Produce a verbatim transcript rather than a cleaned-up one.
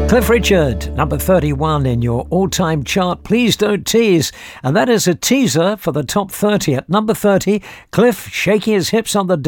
Cliff Richard, number thirty-one in your all-time chart. Please don't tease. And that is a teaser for the top thirty. At number thirty, Cliff shaking his hips on the